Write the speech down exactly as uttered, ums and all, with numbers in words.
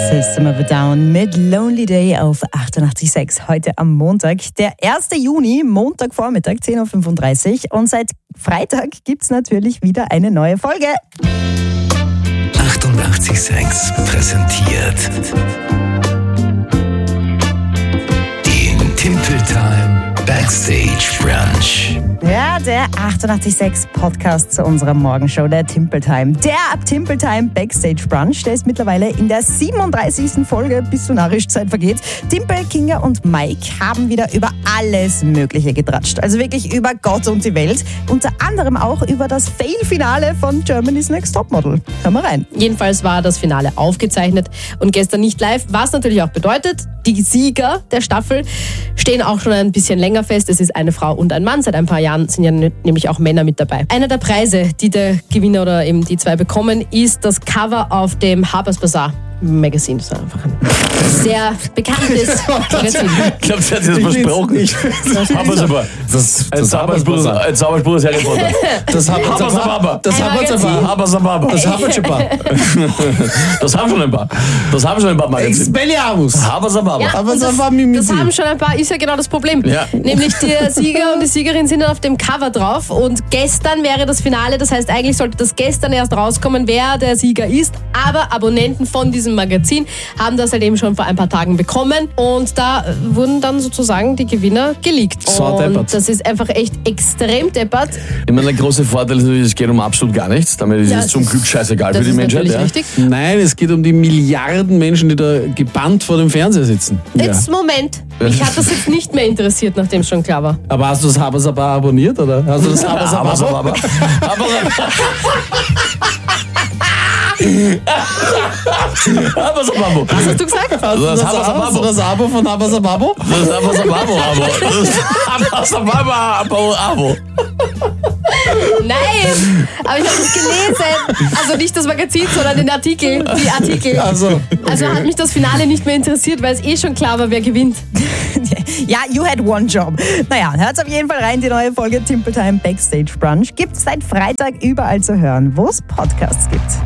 System of a Down mit Lonely Day auf achtundachtzig Komma sechs. Heute am Montag, der ersten Juni, Montagvormittag, zehn Uhr fünfunddreißig. Und seit Freitag gibt es natürlich wieder eine neue Folge. achtundachtzig Komma sechs präsentiert den Timpel Time Backstage Brunch. Ja, der achtundachtzig Komma sechs Podcast zu unserer Morgenshow, der Timpel Time. Der Timpel Time Backstage Brunch, der ist mittlerweile in der siebenunddreißigsten Folge, bis zur Nachrichtszeit vergeht. Timpel, Kinga und Mike haben wieder über alles Mögliche getratscht. Also wirklich über Gott und die Welt. Unter anderem auch über das Fail-Finale von Germany's Next Topmodel. Hören wir rein. Jedenfalls war das Finale aufgezeichnet und gestern nicht live, was natürlich auch bedeutet, die Sieger der Staffel stehen auch schon ein bisschen länger fest. Es ist eine Frau und ein Mann. Seit ein paar Jahren sind ja nämlich auch Männer mit dabei. Einer der Preise, die der Gewinner oder eben die zwei bekommen, ist das Cover auf dem Harper's Bazaar Magazin. Das ist einfach ein sehr bekanntes Magazin. Ich glaube, sie hat sich das versprochen. Das Harper's Das ein Zauberspruch, ein Zauberspruch ist Harry Potter. Das Harper's Bazaar. Das Harper's Bazaar. Harper's Bazaar. Das Harper's Bazaar. Das haben schon ein paar. Das haben schon ein paar Magazine. Expelliarmus. Harper's Bazaar. Ja, das, das haben schon ein paar, ist ja genau das Problem. Ja. Nämlich der Sieger und die Siegerin sind auf dem Cover drauf und gestern wäre das Finale, das heißt eigentlich sollte das gestern erst rauskommen, wer der Sieger ist, aber Abonnenten von diesem Magazin haben das halt eben schon vor ein paar Tagen bekommen und da wurden dann sozusagen die Gewinner geleakt. So und deppert. Das ist einfach echt extrem deppert. Ich meine, der große Vorteil ist natürlich, es geht um absolut gar nichts. Damit ist Ja, es zum das Glück ist- scheißegal Das für die ist Menschheit. natürlich Ja. richtig. Nein, es geht um die Milliarden Menschen, die da gebannt vor dem Fernseher sitzen. Jetzt, Moment. Mich hat das jetzt nicht mehr interessiert, nachdem es schon klar war. Aber hast du das Harper's Bazaar abonniert, oder? Hast du das Harper's Harper's Bazaar Bazaar. Harper's Bazaar. Was hast du gesagt? Hast du Das das, Harper's Abo, hast du Bazaar. das Abo von Harper's Bazaar? Das ist Harper's Bazaar. Das ist Harper's Bazaar. Nein! Aber ich habe das gelesen. Also nicht das Magazin, sondern den Artikel. Die Artikel. Also, Also hat mich das Finale nicht mehr interessiert, weil es eh schon klar war, wer gewinnt. Ja, you had one job. Naja, hört's auf jeden Fall rein, die neue Folge Timpel Time Backstage Brunch. Gibt's seit Freitag überall zu hören, wo es Podcasts gibt.